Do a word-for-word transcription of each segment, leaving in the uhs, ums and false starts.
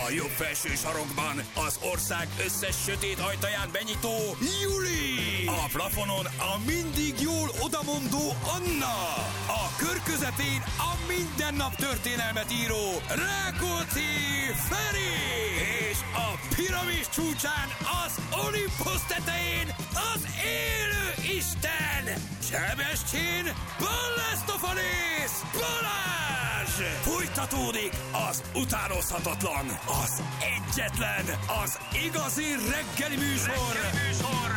A jobb felső sarokban az ország összes sötét ajtaján benyitó Juli. A plafonon a mindig jól odamondó Anna. A kör közepén a mindennap történelmet író Rákóczi Feri. És a piramis csúcsán az Olympus tetején az élő Isten Sebestyén Balázs Balázs! Folytatódik az utánozhatatlan, az egyetlen, az igazi reggeli műsor, reggeli műsor.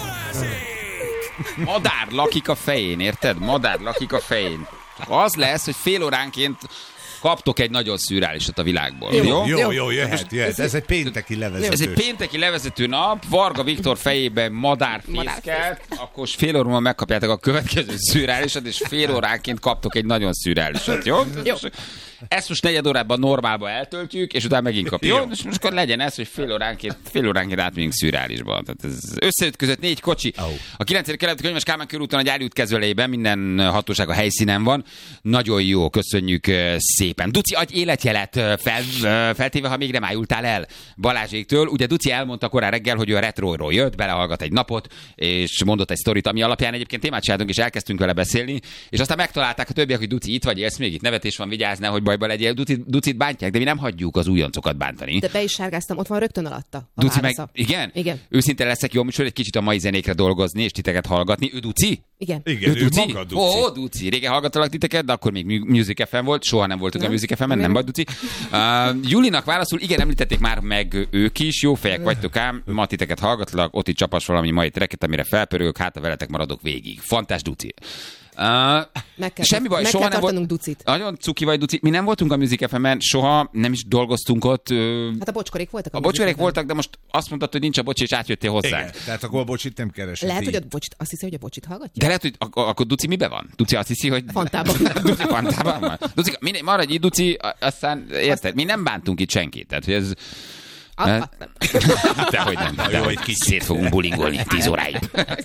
Balázsék! Madár lakik a fején, érted? Madár lakik a fején. Az lesz, hogy fél óránként kaptok egy nagyon szürreálisat a világból. Jó, jó, jó, jó jöhet, jöhet. Ez egy pénteki levezető. Ez egy pénteki levezető nap, Varga Viktor fejében madárfészket, akkor fél óra megkapjátok a következő szürreálisat, és fél óránként kaptok egy nagyon szürreálisat, jó? Jó. Ezt most negyed órában normálba eltöltjük, és utána megint kapjuk. Jó, és most akkor legyen ez, hogy fél óránként, fél óránként átmegyünk szürreálisba. Tehát ez összeütközött négy kocsi. Oh. A kilencedik kerületi Könyves Kálmán körúton a Gyárút kezelőjében minden hatóság a helyszínen van. Nagyon jó, köszönjük szépen. Duci, adj életjelet fel, feltéve, ha még nem ájultál el Balázséktől. Ugye Duci elmondta korán reggel, hogy ő a retroról jött, belehallgat egy napot, és mondott egy sztorit, ami alapján egyébként témát csináltunk, és elkezdtünk vele beszélni, és aztán megtalálták a többiek, hogy Duci itt vagy, élsz még itt, nevetés van, vigyáznál, hogy bajba legyél, Ducit, Ducit bántják, de mi nem hagyjuk az újoncokat bántani. De be is sárgáztam, ott van rögtön alatta. Duci meg, igen? Igen. Őszinte leszek, jó műsor, egy kicsit a mai zenékre dolgozni, és titeket hallgatni. Ő Duci? Igen. Igen, ő, ő Duci? maga Duci. Ó, Duci. Régen hallgattalak titeket, de akkor még Music ef em volt, soha nem voltunk nem. a Music ef emen, nem vagy Duci. Uh, Julinak válaszul, igen, említették már meg ők is, jó fejek vagytok ám, ma titeket hallgatlak, ott itt csapas valami mai treket, amire felpörögök, hát a veletek maradok végig. Fantás Duci. Uh, meg kell, semmi baj, meg soha kell nem volt. Ducit. Nagyon cuki vagy, Duci. Mi nem voltunk a Music ef emen, soha nem is dolgoztunk ott. Uh, hát a bocskorék voltak. A, a bocskorék voltak, de most azt mondtad, hogy nincs a bocsi, és átjöttél hozzánk. Igen, tehát akkor a bocsit nem keresett. Lehet, így. hogy a bocsit, azt hiszi, hogy a bocsit hallgatja? De lehet, hogy ak- akkor Duci mibe van? Duci azt hiszi, hogy... Fantában. Duci Fantában van. Duci, mi, maradj itt, Duci, aztán érted, mi nem bántunk itt senkit. Tehát, hogy ez... Ah, Dehogy nem, de, de hogy szét fogunk bulingolni tíz óráig.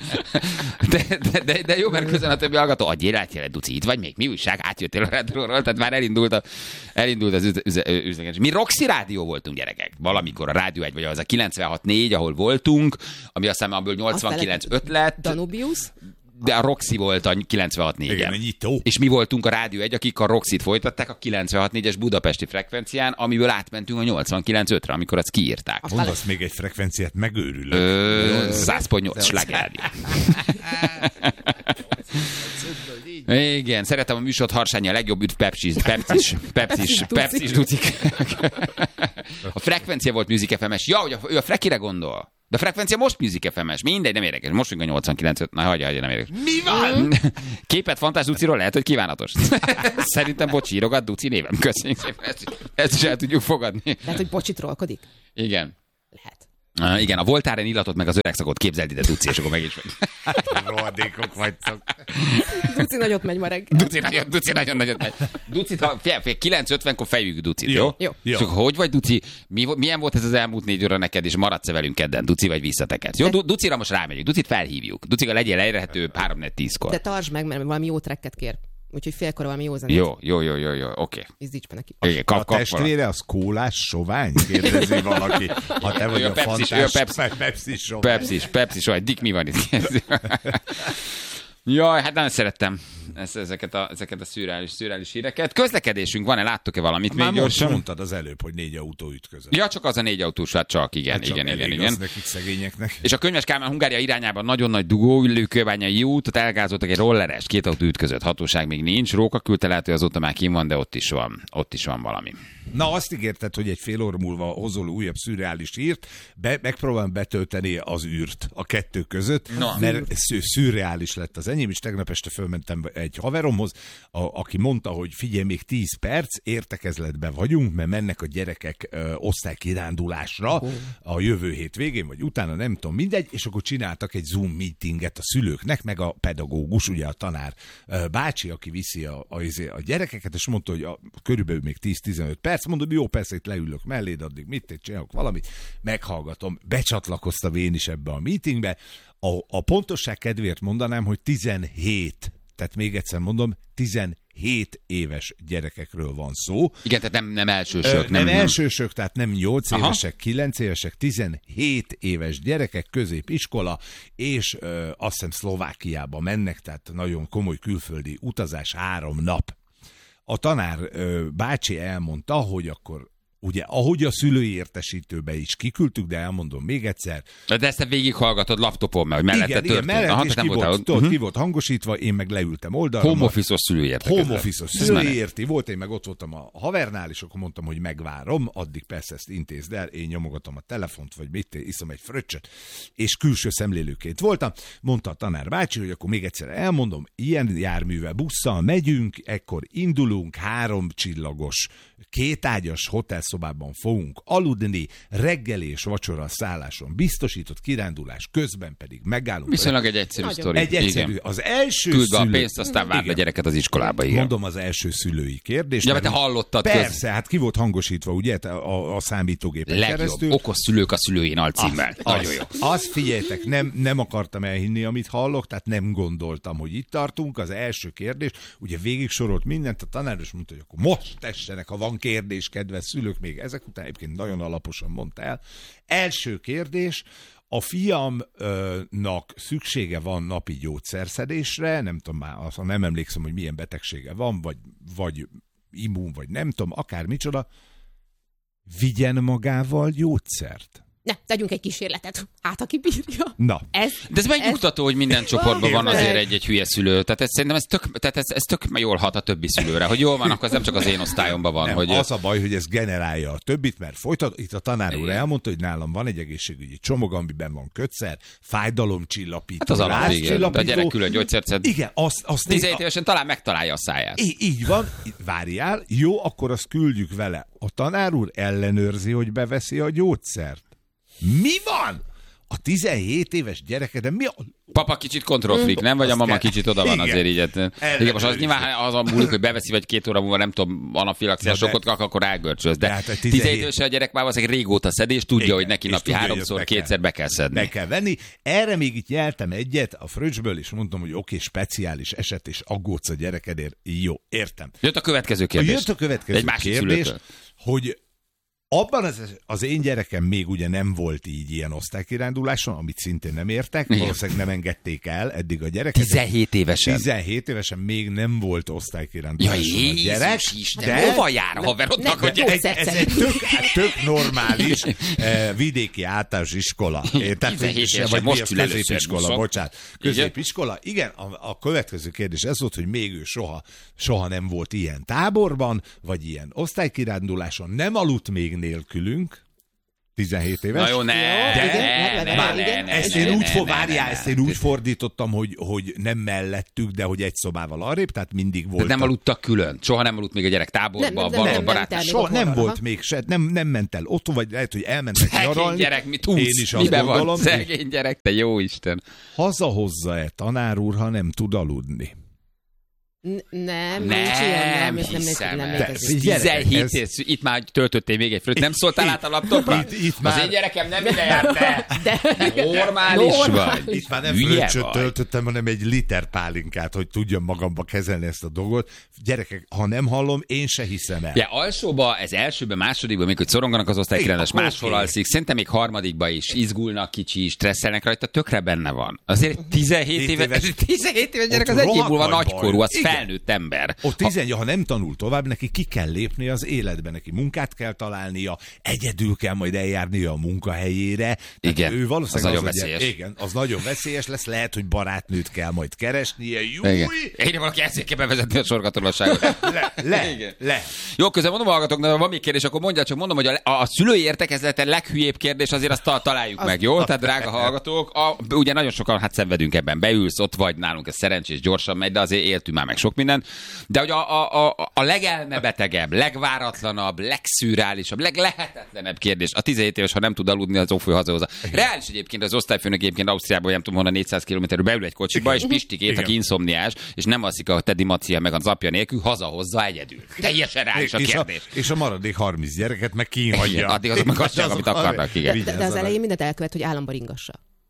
De, de, de, de jó, mert közben a többi hallgató, adj életjelet, Duci, itt vagy még, mi újság, átjöttél a retróról, tehát már elindult, a, elindult az üzletés. Mi Roxy rádió voltunk, gyerekek, valamikor a Rádió egy, vagy az a kilencvenhat négy, ahol voltunk, ami aztán abból nyolcvankilenc öt lett. Danubius? De a Roxy volt a kilencvenhat négyen. És mi voltunk a Rádió egy, akik a Roxyt folytatták a kilencvenhat négyes budapesti frekvencián, amiből átmentünk a nyolcvankilenc ötre, amikor azt kiírták. Mondasz még egy frekvenciát, megőrülök. száz pont nyolc Sláger Rádió. Igen, szeretem a műsort, Harsányi a legjobb üdv, Pepsis, Pepsis, Pepsis, Pepsis, Ducik. A frekvencia volt Music ef em-es. Ja, hogy ő a Frekire gondol. De a frekvencia most Music ef em-es. Mindegy, nem érdekes. Most a nyolcvankilenc öt. Na, hagyja, hagyja, nem érdekes. Mi van? Képet Fantás Duciról lehet, hogy kívánatos. Szerintem bocsi, írogat Duci névem. Köszönjük szépen. Ezt, ezt is el tudjuk fogadni. Lehet, hogy bocsit trollkodik? Igen. Lehet. Uh, igen, a Voltaren illatot meg az öregszakot képzeld ide, Duci, és akkor meg is vagy. Rohadékok vagytok. Duci nagyot megy ma reggel. Duci nagyon, Duci nagyon nagyot megy. Ducit, ha kilenc ötvenkor fejjük Ducit, jó? Jó. jó. És hogy vagy, Duci? Mi, milyen volt ez az elmúlt négy óra neked, és maradsz-e velünk kedden, Duci, vagy visszatekedsz? Jó, du- Ducira most rámegyünk. Ducit felhívjuk. Ducika legyél elérhető három négy tízkor. De tartsd meg, mert valami jó trekket kér. Úgyhogy félkor valami jó zenét. Jó, jó, jó, jó, jó, oké. Okay. Izdíts be neki. Igen, kap, a kap testvére az kólás sovány? Kérdezi valaki. Ha te vagy a, a Pepsi, Fantás, Pepsi, Pepsi sovány. Pepsi, Pepsi sovány. Dick, mi van itt? Jaj, hát nem szerettem ezeket a, ezeket a szürreális, szürreális híreket. Közlekedésünk van-e? Láttok-e valamit már még gyorsan? mondtad az előbb, hogy négy autó ütközött. Ja, csak az a négy autós, hát csak, igen, hát csak igen, igen, igen. Nekik szegényeknek. És a Könyves Kálmán Hungária irányában nagyon nagy dugó, Ülőkőbányai út, ott elgázoltak egy rolleres, két autó ütközött, hatóság még nincs, Róka küldte, lehet, hogy azóta már kim van, de ott is van, ott is van valami. Na, azt ígérted, hogy egy fél óra múlva hozol újabb szürreális hírt, be, megpróbálom betölteni az űrt a kettő között, no. mert szürreális lett az enyém, és tegnap este fölmentem egy haveromhoz, a, aki mondta, hogy figyelj, még tíz perc, értekezletben vagyunk, mert mennek a gyerekek ö, osztálykirándulásra oh. a jövő hét végén, vagy utána, nem tudom, mindegy, és akkor csináltak egy Zoom meetinget a szülőknek, meg a pedagógus, ugye a tanár ö, bácsi, aki viszi a, a, a gyerekeket, és mondta, hogy a, körülbelül még tíz-tizenöt perc, mondom, jó, persze, itt leülök melléd, addig mit csinálok valamit, meghallgatom, becsatlakoztam én is ebbe a meetingbe. A, a pontosság kedvéért mondanám, hogy tizenhét, tehát még egyszer mondom, tizenhét tizenhét éves gyerekekről van szó. Igen, tehát nem, nem elsősök. Ö, nem, nem elsősök, tehát nem nyolc Aha. évesek, kilenc évesek, tizenhét éves gyerekek, középiskola, és ö, azt hiszem Szlovákiába mennek, tehát nagyon komoly külföldi utazás, három nap. A tanár ö, bácsi elmondta, hogy akkor ugye, ahogy a szülői értesítőbe is kiküldtük, de elmondom még egyszer. De ezt te végighallgatod laptopon, mert hogy mellette igen, történt. Igen, mellett Aha, és nem ki, volt, volt, tudod, uh-huh. ki volt hangosítva, én meg leültem oldalra. Home office-os szülői értekezlet. Home office-os szülői érti volt, én meg ott voltam a havernál, és akkor mondtam, hogy megvárom, addig persze ezt intézd el, én nyomogatom a telefont, vagy mit, iszom egy fröccsöt, és külső szemlélőként voltam. Mondta a tanár bácsi, hogy akkor még egyszer elmondom, ilyen járművel, busszal megyünk, ekkor indulunk, három csillagos, kétágyas hotelszobában fogunk aludni, reggeli és vacsora szálláson biztosított kirándulás közben pedig megállunk. Viszonylag egy egyszerű sztori. Egy egyszerű. Igen. Az első Küld szülő... a pénzt, aztán várd a gyereket az iskolába. Igen. Mondom az első szülői kérdést. Ja, mert te hallottad. Persze, köz... hát ki volt hangosítva, ugye, a, a számítógépen Legjobb. keresztül. Okos szülők a szülőin alcímmel. Az, Nagyon az, jó. Azt figyeljetek, nem, nem akartam elhinni, amit hallok, tehát nem gondoltam, hogy itt tartunk. Az első kérdés, ugye végig sorolt mindent, a tanáros mondta, hogy akkor most tessenek, ha van kérdés, kedves szülők, még ezek után egyébként nagyon alaposan mondta el. Első kérdés, a fiamnak szüksége van napi gyógyszerszedésre, nem tudom már, azt nem emlékszem, hogy milyen betegsége van, vagy, vagy immun, vagy nem tudom, akár micsoda, vigyen magával gyógyszert. Ne, tegyünk egy kísérletet. Hát, aki bírja. Na. Ez, De ez megnyugtató, hogy minden csoportban van azért egy-egy hülye szülő. Tehát ez, szerintem ez tök, tehát ez, ez tök jól hat a többi szülőre, hogy jól van, akkor ez nem csak az én osztályomban van. Nem, hogy az a baj, hogy ez generálja a többit, mert folytat, itt a tanár úr elmondta, hogy nálam van egy egészségügyi csomag, amiben van kötszer, fájdalomcsillapító, hát az alap, igen. De a gyerek külön gyógyszert szed. Igen, azt... azt tizenhét évesen talán megtalálja a száját. Í- így van, várjál, jó, akkor azt küldjük vele. A tanár úr ellenőrzi, hogy beveszi a gyógyszert. Mi van? A tizenhét éves gyereke, de mi a... Papa kicsit kontrollfreak, nem? Vagy a mama kicsit oda van igen. azért így. Igen, most az nyilván azon múlik, hogy beveszi, vagy két óra múlva nem tudom, anafilaxiás sokkot kap, akkor elgörcsölsz. De, de hát tizenhét évesen a gyerek már valószínűleg régóta szed, és tudja, igen, hogy neki napi tudja, háromszor, kétszer be kell szedni. Be kell venni. Erre még itt nyeltem egyet a fröccsből, és mondtam, hogy oké, speciális eset, és aggódsz a gyerekedért. Jó, értem. Jött a következő kérdés. Jött a következő Egy másik kérdés, szülőtől. hogy abban az, az én gyerekem még ugye nem volt így ilyen osztálykiránduláson, amit szintén nem értek, igen. Valószínűleg nem engedték el eddig a gyereket. tizenhét évesen. tizenhét évesen még nem volt osztálykiránduláson ja, a gyerek. Isten, de hova jár a haverodnak, hogy ez, ez egy tök, tök normális eh, vidéki általános iskola. tizenhét évesen, vagy most mi a középiskola, bocsánat. Középiskola, igen, a, a következő kérdés ez volt, hogy még ő soha, soha nem volt ilyen táborban, vagy ilyen osztálykiránduláson, nem aludt még nélkülünk, tizenhét éves. Na jó, ne, de, ne, ne, már ne, ne, ezt ne, én ne, úgy, ne, for, ne, várjál, ne, ezt én úgy fordítottam, hogy, hogy nem mellettük, de hogy egy szobával arrébb, tehát mindig volt. Nem aludtak külön. Soha nem aludt még a gyerek táborba, a barát. Soha nem volt még se, nem, nem ment el otthon, vagy lehet, hogy elmentek nyaralni. Szegény gyerek, mit tudsz? Én is azt Mibe gondolom. Van? Szegény gyerek, te jó Isten. Hazahozza-e tanár úr, ha nem tud aludni? N- nem, nem, nincs ilyen, nem, hiszem nem, nem, el. tizenhét év, itt már töltöttél még egy fröccs. Nem szóltál át a laptopra? Itt, itt már... Az én gyerekem nem ide járt be. De... Normális, Normális vagy. Itt már nem fröccsöt töltöttem, hanem egy liter pálinkát, hogy tudjam magamba kezelni ezt a dolgot. Gyerekek, ha nem hallom, én se hiszem el. Ja, alsóba, ez elsőben, másodikban, még hogy szoronganak az osztálykirándulást, máshol okay. alszik, szerintem még harmadikban is izgulnak kicsi, stresszelnek rajta, tökre benne van. Azért tizenhét éves, tizenhét éves gyerek az egy év múlva nagykorú, az felnőtt ember. Ott tizenhét, ha... ha nem tanul tovább, neki ki kell lépni az életbe, neki munkát kell találnia, egyedül kell majd eljárnia a munkahelyére. Igen, ő valószínűleg az, az nagyon veszélyes. Ugye, igen, az nagyon veszélyes lesz, lehet, hogy barátnőt kell majd keresnie. Júj! Én valaki ezért kell bevezetni a sorgatolosságot. Le, le, le. Jó, közben mondom, hallgatok, de van még kérdés, akkor mondjál, csak mondom, hogy a, a szülői értekezleten leghülyébb kérdés, azért azt ta, találjuk az meg, jó? Az Tehát drága hallgatók, a, ugye nagyon sokan hát szenvedünk ebben, beülsz, ott vagy nálunk, ez szerencsés, gyorsan megy, de azért éltünk már meg sok minden. De hogy a, a, a, a legelmebetegebb, legváratlanabb, legszürreálisabb, leglehetetlenebb kérdés, a tizenhét éves, ha nem tud aludni, az ófő hazahozza. Reális egyébként az osztályfőnök egyébként Ausztriában, nem tudom, honnan négyszáz kilométerről beül egy kocsiba, és Pistikét, aki inszomniás, és nem alszik a Teddy Macia meg az apja nélkül, hazahozza egyedül. Teljesen reális a kérdés. És a, és a maradék harminc gyereket meg kínhagyja. Addig azok meg azt csinálják, amit akarnak. Igen. De, de az elején mindent elkövet, hogy államban ringassa.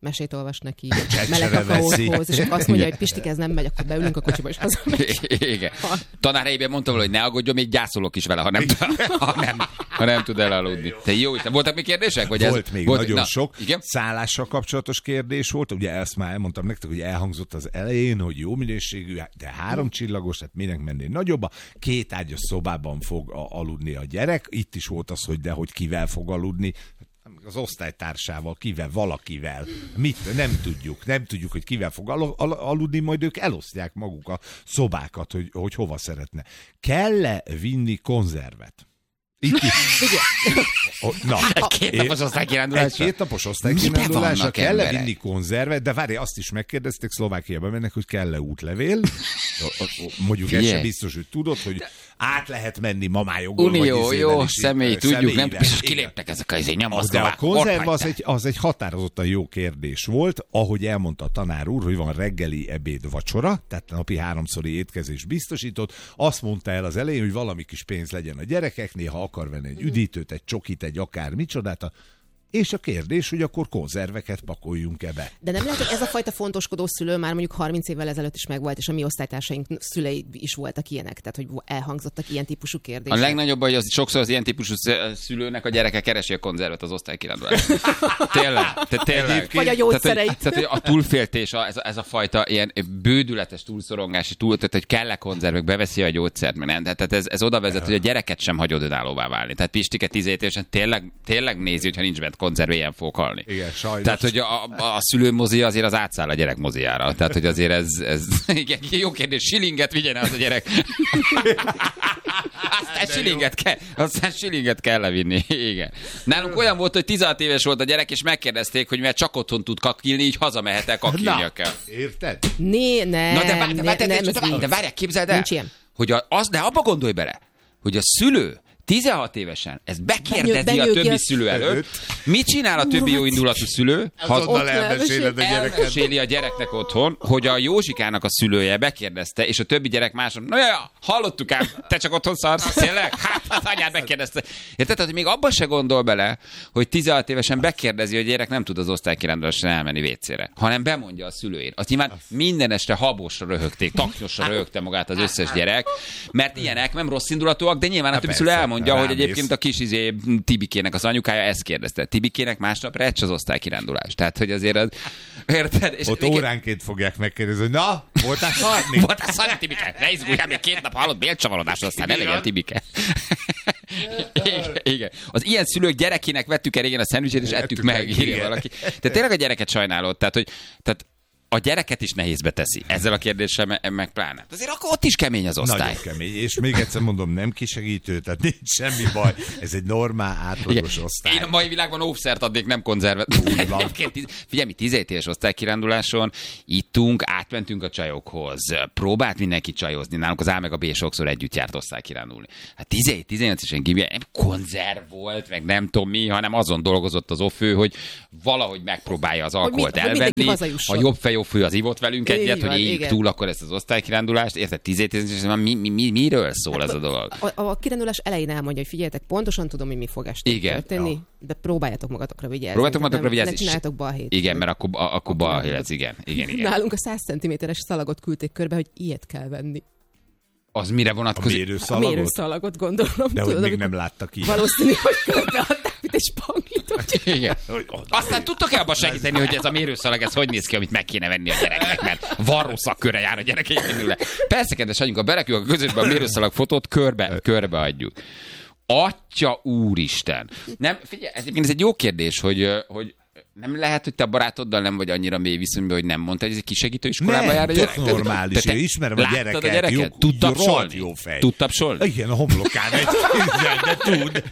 mesét olvas neki, meleg kakaóhoz, és azt mondja, hogy Pistik, ez nem megy, akkor beülünk a kocsiba, és hazamegy. Igen. Tanár helyében mondta volna, hogy ne aggódjon, még gyászolok is vele, ha nem, ha nem, ha nem tud elaludni. Te jó Isten, voltak még kérdések? Vagy volt ez, még volt, nagyon na, sok. Igen? Szállással kapcsolatos kérdés volt. Ugye ezt már elmondtam nektek, hogy elhangzott az elején, hogy jó minőségű, de három csillagos, tehát minek mennél nagyobba. Két ágyas szobában fog aludni a gyerek. Itt is volt az, hogy de hogy kivel fog aludni. Az osztálytársával, kivel, valakivel. Mit? Nem tudjuk. Nem tudjuk, hogy kivel fog al- al- aludni, majd ők elosztják maguk a szobákat, hogy, hogy hova szeretne. Kell-e vinni konzervet? Itt is. Oh, na, egy kétnapos osztálykirándulásra? Egy kétnapos osztálykirándulásra kell-e vinni konzervet, de várj, azt is megkérdezték, Szlovákiába mennek, hogy kell-e útlevél. Mondjuk ez sem biztos, hogy tudod, hogy át lehet menni mamájogól. Unió, jó, személy, tudjuk, nem biztos, kiléptek ezek a izé nyomasztva. A konzerv az egy, az egy határozottan jó kérdés volt, ahogy elmondta a tanár úr, hogy van reggeli, ebéd, vacsora, tehát napi háromszori étkezés biztosított. Azt mondta el az elején, hogy valami kis pénz legyen a gyerekeknél, ha akar venni egy üdítőt, egy csokit, egy akár micsodát, és a kérdés, hogy akkor konzerveket pakoljunk-e be. De nem lehet, hogy ez a fajta fontoskodó szülő már mondjuk harminc évvel ezelőtt is megvolt, és a mi osztálytársaink szülei is voltak ilyenek, tehát hogy elhangzottak ilyen típusú kérdések. A legnagyobb baj, hogy sokszor az ilyen típusú szülőnek a gyereke keresi a konzervet az osztálykirándulásra. Tényleg, te tényleg. Vagy a gyógyszereit. Tehát, hogy, tehát, hogy a túlféltés, a, ez, a, ez a fajta ilyen bődületes túlszorongás, túl, tehát, hogy kell-e konzervek, beveszi a gyógyszert, mert nem. Tehát ez, ez oda vezet, hogy a gyereket sem hagyod önállóvá válni. Tehát Pistike tízét évesen tényleg, tényleg nézi, hogyha nincs bent konzerv, ilyen fog halni. Igen, sajnos. Tehát, hogy a, a, a szülőmozi azért az átszáll a gyerek moziára. Tehát, hogy azért ez, ez igen, jó kérdés, silinget vigyen az a gyerek. Aztán silinget, kell, aztán silinget kell levinni. Igen. Nálunk olyan volt, hogy tizenhat éves volt a gyerek, és megkérdezték, hogy mert csak otthon tud kakilni, így hazamehet-e kakilnia kell. Érted? Né, ne, Na de, vár, de, ne, de, nem, de, de, de várják, képzeld el, nincs ilyen. hogy a, az, de abba gondolj bele, hogy a szülő tizenhat évesen ezt bekérdezi Benyő, a többi benyőgi szülő előtt. Mit csinál a többi jó indulatú szülő? Ha azonnal elmeséled a gyereket. Elmeséli a gyereknek otthon, hogy a Józsikának a szülője bekérdezte, és a többi gyerek máson, na ja, hallottuk ám, te csak otthon szarsz, tényleg? Hát az anyád megkérdezte. Érted? Tehát, hogy még abban se gondol bele, hogy tizenhat évesen bekérdezi, hogy a gyerek nem tud az osztálykirándulásra elmenni vécére, hanem bemondja a szülőjét. Azt nyilván minden este habosra röhögték, taknyosra röhögte magát az összes gyerek, mert ilyenek nem rossz indulatúak, de nyilván a többi szülő elmondja, hogy egyébként a kis izé, Tibikének az anyukája ezt kérdezte. Tibikének másnap recs az osztálykirándulás. Tehát, hogy azért az... Érted? És ott még... óránként fogják megkérdezni, hogy na, voltál szarni? Voltál szarni, Tibike? Ne izguljál, még két nap hallott bélcsavarodást, aztán ne legyen, Tibike. Igen, igen. Az ilyen szülők gyerekének vettük el régen a szendvicsét, és ettük meg, írja valaki. Tehát tényleg a gyereket sajnálod. Tehát, hogy tehát a gyereket is nehézbe teszi. Ezzel a kérdéssel me- meg pláne. Azért akkor ott is kemény az osztály. Nagyon kemény. És még egyszer mondom, nem kisegítő, tehát nincs semmi baj. Ez egy normál, átlagos osztály. Én a mai világban óvszert adnék, nem konzervet. Figyelj, mi tizenhét éves osztálykiránduláson ittunk, átmentünk a csajokhoz. Próbált mindenki csajozni. Nálunk az A meg a B sokszor együtt járt osztálykirándulni. Hát tizenhét tizennyolc évesen gimia, nem konzerv volt, meg nem tudom mi, hanem azon dolgozott az ofő, hogy valahogy megpróbálja az alkoholt elvenni. A jobb fej fő az ivott velünk egyet, hogy éljük túl akkor ezt az osztálykirándulást. Érted? tíz évesen mi, mi, mi, miről szól ez a dolog? A, a, a kirándulás elején elmondja, hogy figyeljetek, pontosan tudom, hogy mi fog este történni, ja. De próbáljátok magatokra vigyázni. Próbáljátok magatokra vigyázni. Ne csináljátok balhét. Igen, mert akkor, akkor balhé lesz, igen. igen, igen. Nálunk a száz centiméteres szalagot küldték körbe, hogy ilyet kell venni. Az mire vonatkozik? A mérőszalagot? A mérőszalagot gondolom. De tudod, hogy még nem láttak ki. Valószínű, hogy körbeadták, mint egy spanglitot. Igen. Aztán tudtok-e abban segíteni, hogy ez a mérőszalag, ez hogy néz ki, amit meg kéne venni a gyereknek, mert varró szakköre jár a gyerekeknél. Persze, kedves anyunk, ha berekül a közösbe a mérőszalag fotót, körbe, körbe adjuk. Atya úristen! Nem, figyelj, ez, ez egy jó kérdés, hogy, hogy nem lehet, hogy te a barátoddal nem vagy annyira mély viszonyban, hogy nem mondtad, hogy ez egy kisegítő iskolába jár a gyerek? Nem, normális. Te, te ismerem a gyereket. A gyereket? Tud tapsolni? Jó fej. Tud tapsolni? Igen, a homlokán egy tízzel, de tud.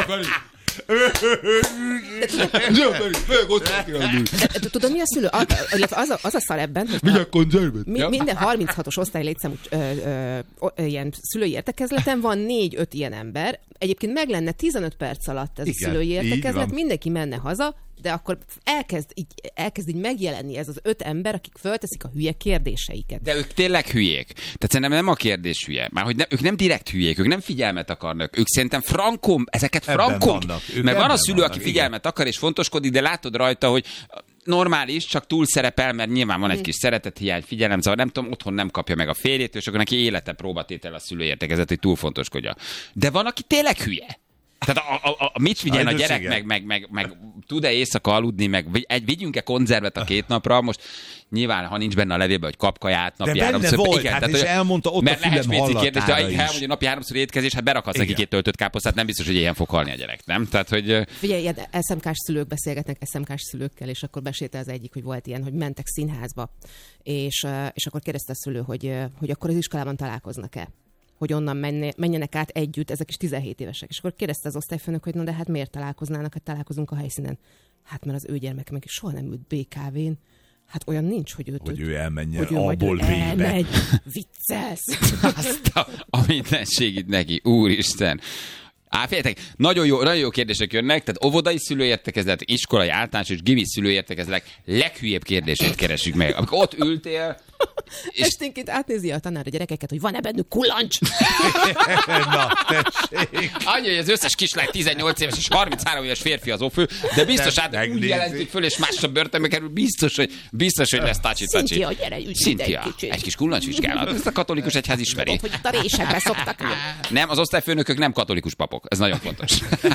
Tudod, mi a szülő? Az a, az a szar ebben, hogy mi, minden harminchatos osztály létszámú ilyen szülői értekezleten van négy-öt ilyen ember. Egyébként meg lenne tizenöt perc alatt ez igen, a szülői értekezlet, mindenki menne haza, de akkor elkezd így, elkezd így megjelenni ez az öt ember, akik fölteszik a hülye kérdéseiket. De ők tényleg hülyék. Tehát szerintem nem a kérdés hülye. Már hogy ne, ők nem direkt hülyék, ők nem figyelmet akarnak. Ők szerintem frankom, ezeket frankom. Mert van a szülő, vannak, aki figyelmet igen. akar és fontoskodik, de látod rajta, hogy normális, csak túl szerepel, mert nyilván van egy kis szeretethiány, figyelemzavar, nem tudom, otthon nem kapja meg a férjét, és akkor neki élete próbatétel a szülőértekezet, hogy túl fontoskodja. De van, aki tényleg hülye. Tehát a, a, a mit figyeljen a gyerek, meg, meg, meg, meg tud-e éjszaka aludni, meg egy, vigyünk-e konzervet a két napra, most nyilván, ha nincs benne a levélben, hogy kap kaját napi de háromszor. Volt, igen, hát tehát, és elmondta ott mert a fülem hallatára kérdés, de ha elmondja napi háromszor étkezés, hát berakhatsz neki két töltött káposztát, nem biztos, hogy ilyen fog halni a gyerek, nem? Tehát, hogy... Figyelj, ilyen es em ká-s szülők beszélgetnek es em ká-s szülőkkel, és akkor besélte az egyik, hogy volt ilyen, hogy mentek színházba, és, és akkor kérdezte a szülő, hogy, hogy akkor az iskolában találkoznak-e, hogy onnan menjenek át együtt, ezek is tizenhét évesek. És akkor kérdezte az osztályfőnök, hogy na de hát miért találkoznának, hát találkozunk a helyszínen. Hát mert az ő gyermeke meg soha nem ült bé ká vén. Hát olyan nincs, hogy őt... Hogy ő elmenjen A-ból B-be. Viccelsz. Azt a, a mindenség itt neki, úristen. Á, figyeljetek, nagyon jó, nagyon jó kérdések jönnek, tehát óvodai szülőértekezlet, iskolai általános és gimi szülőértekezlet leghülyébb kérdését keresünk meg. Amikor ott ültél, és... Esténként átnézi a tanár a gyerekeket, hogy van-e bennük kullancs? Na, tessék. Annyi, hogy az összes kislány tizennyolc éves és harminchárom éves férfi az ófő, de biztos át úgy jelentik föl, és másra börtönbe kerül, biztos, hogy, biztos, hogy lesz tacsi-tacsi. Szintia, gyere, ügy Szintia, egy kicsit. Egy kis kullancsvizsgálat. Ezt a katolikus egyház ismeri. Hogy a résekbe szoktak ám. Nem, az osztályfőnökök nem katolikus papok. Ez nagyon fontos.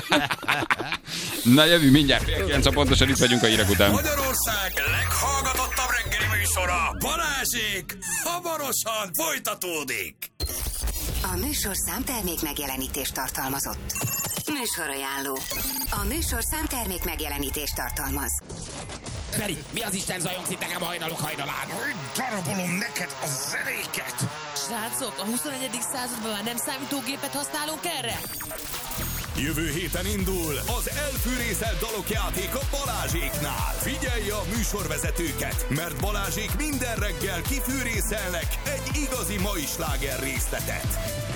Na jövő mindjárt fél kilenc, pontosan itt vagyunk a hírek után. Magyarország leghallgatottabb reggeli műsora, Balázsék, hamarosan folytatódik. A műsorszám termék megjelenítést tartalmazott. Műsorajánló. A műsorszám termék megjelenítést tartalmaz. Feri, mi az Isten zajongsz itt nekem a hajnalok hajnalán? Darabolom neked a zenéket. Srácok, a huszonegyedik században már nem számítógépet használunk erre? Jövő héten indul az elfűrészelt dalok játéka Balázséknál. Figyelj a műsorvezetőket, mert Balázsék minden reggel kifűrészelnek egy igazi mai sláger részletet.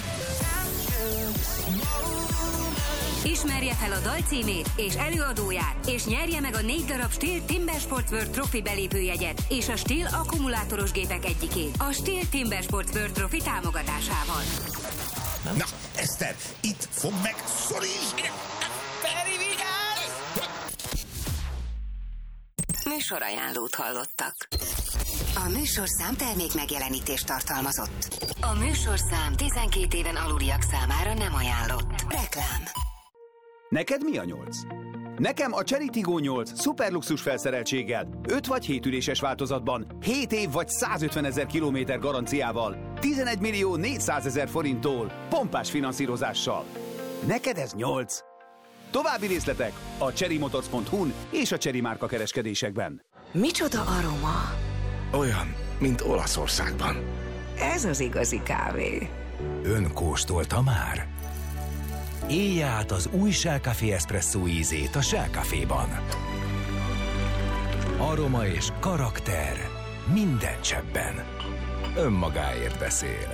Ismerje fel a dal címét és előadóját, és nyerje meg a négy darab Stihl Timber Sports World Trophy belépőjegyet és a Stihl akkumulátoros gépek egyikét a Stihl Timber Sports World Trophy támogatásával. Na, Eszter, itt fog meg, szorítsd! Feri, vigyázz! Műsorajánlót hallottak. A műsorszám termék megjelenítést tartalmazott. A műsorszám tizenkét éven aluliak számára nem ajánlott. Reklám. Neked mi a nyolc? Nekem a Chery Tiggo nyolc szuperluxus felszereltséggel, öt vagy hét üléses változatban, hét év vagy százötvenezer kilométer garanciával, tizenegy millió négyszázezer forinttól, pompás finanszírozással. Neked ez nyolc. További részletek a cherrymotors pont hu-n és a Chery márka kereskedésekben. Micsoda aroma? Olyan, mint Olaszországban. Ez az igazi kávé. Ön kóstolta már? Élje át az új Shell Café Espresso ízét a Shell Caféban. Aroma és karakter minden cseppben. Önmagáért beszél.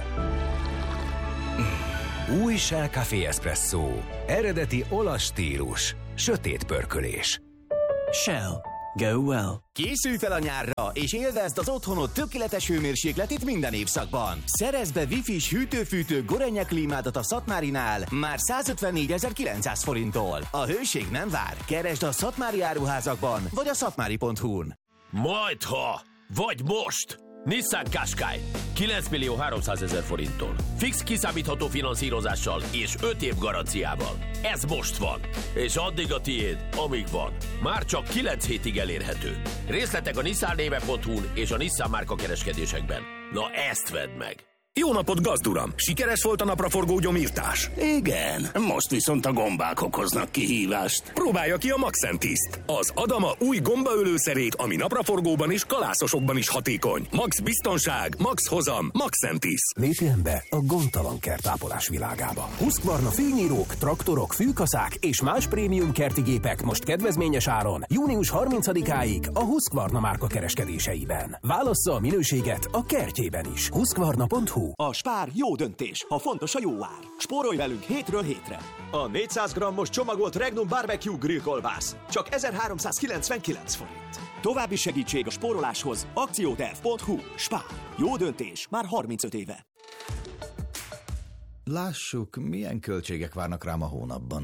Új Shell Café Espresso. Eredeti olasz stílus. Sötét pörkölés. Shell. Go well. Készülj fel a nyárra, és élvezd az otthonod tökéletes hőmérsékletét minden évszakban. Szerezd be Wi-Fi-s hűtő-fűtő Gorenje klímádat a Szatmárinál már százötvennégezer-kilencszáz forinttól. A hőség nem vár. Keresd a Szatmári áruházakban, vagy a szatmári pont hu-n. Majdha, vagy most! Nissan Qashqai kilenc millió háromszázezer forinttól. Fix kiszámítható finanszírozással és öt év garanciával. Ez most van. És addig a tiéd, amíg van. Már csak kilenc hétig elérhető. Részletek a nissan néve pont hu-n és a Nissan márka kereskedésekben. Na ezt vedd meg! Jó napot, gazduram! Sikeres volt a napraforgó gyomírtás? Igen, most viszont a gombák okoznak kihívást. Próbálja ki a Maxentiszt, az Adama új gombaölőszerét, ami napraforgóban és kalászosokban is hatékony. Max biztonság, max hozam, Maxentiszt. Lépjen be a gondtalan kertápolás világába. Husqvarna fűnyírók, traktorok, fűkaszák és más prémium kerti gépek most kedvezményes áron június harmincadikáig a Husqvarna márka kereskedéseiben. Válassza a minőséget a kertjében is. Husqvarna pont hu. A Spár jó döntés, ha fontos a jó ár. Spórolj velünk hétről hétre. A négyszáz grammos csomagolt Regnum Barbecue grill kolbász csak ezerháromszázkilencvenkilenc forint. További segítség a spóroláshoz akcióterv pont hu. Spár. Jó döntés már harmincöt éve. Lássuk, milyen költségek várnak rám a hónapban.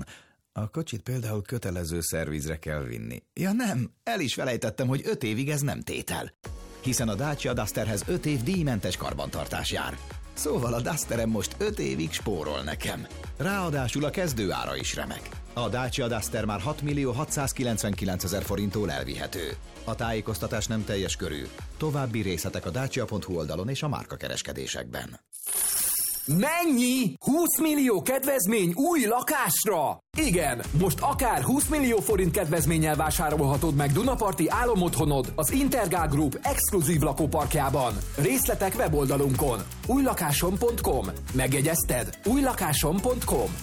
A kocsit például kötelező szervizre kell vinni. Ja nem, el is felejtettem, hogy öt évig ez nem tétel. Hiszen a Dacia Dusterhez öt év díjmentes karbantartás jár. Szóval a Dusterem most öt évig spórol nekem. Ráadásul a kezdő ára is remek. A Dacia Duster már hat millió hatszázkilencvenkilencezer forinttól elvihető. A tájékoztatás nem teljes körű. További részletek a dacia pont hu oldalon és a márkakereskedésekben. Mennyi? húsz millió kedvezmény új lakásra? Igen, most akár húsz millió forint kedvezménnyel vásárolhatod meg Dunaparti álomotthonod az Intergál Group exkluzív lakóparkjában. Részletek weboldalunkon. újlakásom pont com. Megjegyezted? újlakásom pont com.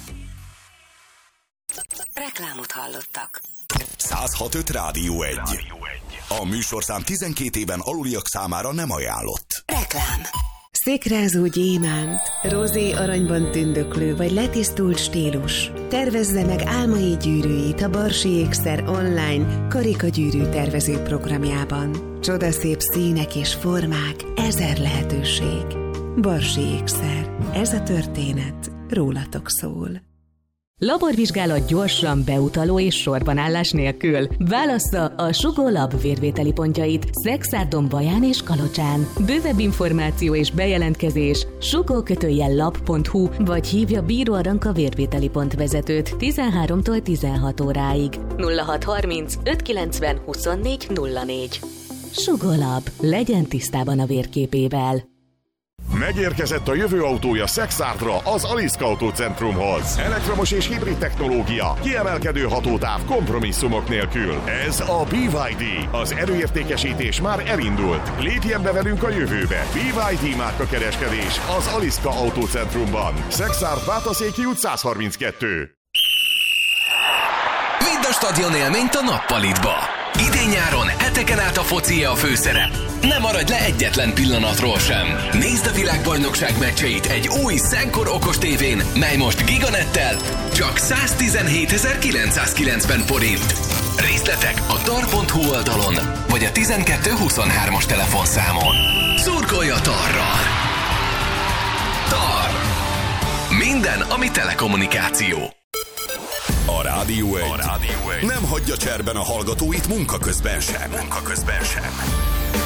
Reklámot hallottak. száz hat öt Rádió egy. A műsorszám tizenkét éven aluliak számára nem ajánlott. Reklám. Szikrázó gyémánt, rozé aranyban tündöklő vagy letisztult stílus. Tervezze meg álmai gyűrűit a Barsi Ékszer online karikagyűrű tervező programjában. Csodaszép színek és formák, ezer lehetőség. Barsi Ékszer. Ez a történet rólatok szól. Laborvizsgálat gyorsan, beutaló és sorbanállás nélkül. Válassza a Sugó Lab vérvételi pontjait Szexárdon, Baján és Kalocsán. Bővebb információ és bejelentkezés sugó lab pont hu vagy hívja Bíró Aranka vérvételi pont vezetőt tizenháromtól tizenhat óráig. nulla hat harminc öt kilencven huszonnégy nulla négy. Sugó Lab. Legyen tisztában a vérképével. Megérkezett a jövő autója Szexárdra, az Aliszka Autócentrumhoz. Elektromos és hibrid technológia, kiemelkedő hatótáv, kompromisszumok nélkül. Ez a bé vé dé. Az erőértékesítés már elindult. Lépjen be velünk a jövőbe. bé vé dé márkakereskedés az Aliszka Autócentrumban. Szexárd, Bátaszéki út száz harminckettő. Vidd a stadion élményt a nappalitba. Idén-nyáron heteken át a focie a főszerep. Ne maradj le egyetlen pillanatról sem. Nézd a világbajnokság meccseit egy új Szenkor okos tévén, mely most Giganettel csak száztizenhétezer-kilencszázkilencven forint. Részletek a tar pont hu oldalon, vagy a tizenkettő huszonhármas telefonszámon. Szurkolj a Tarral! Tar! Minden, ami telekommunikáció. A Rádió egy. A Rádió egy nem hagyja cserben a hallgatóit munka közben sem. Munka közben sem.